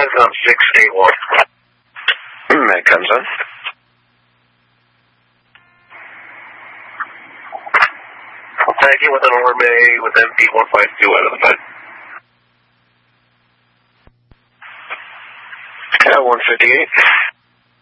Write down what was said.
Guys on 681. That comes on. Thank you with an Orme with MP 152 out of the bed. 158.